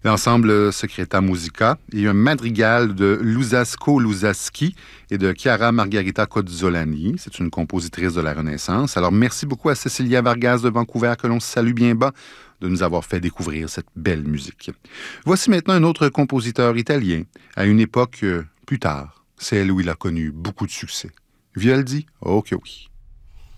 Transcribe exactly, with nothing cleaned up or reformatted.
L'ensemble Secreta Musica et un madrigal de Luzzasco Luzzaschi et de Chiara Margherita Cozzolani. C'est une compositrice de la Renaissance. Alors, merci beaucoup à Cecilia Vargas de Vancouver, que l'on salue bien bas, de nous avoir fait découvrir cette belle musique. Voici maintenant un autre compositeur italien, à une époque euh, plus tard, celle où il a connu beaucoup de succès. Vivaldi? Ok, oui.